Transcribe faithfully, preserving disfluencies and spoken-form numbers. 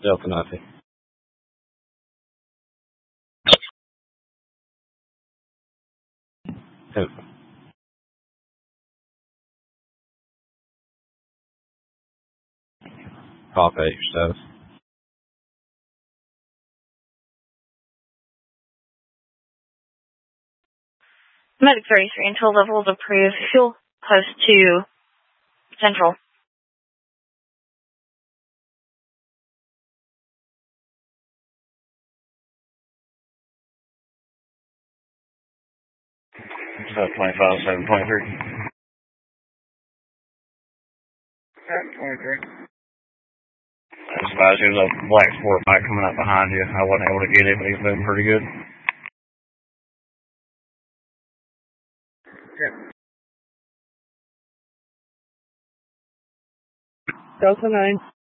Delta Nazi. Ten. Top eight status. Medic thirty-three, until levels approved. Fuel post to Central. It's about twenty-five, seven, twenty-three. twenty-three. I just advised you there's a black sport bike coming up behind you. I wasn't able to get it, but he's moving pretty good. Delta nine.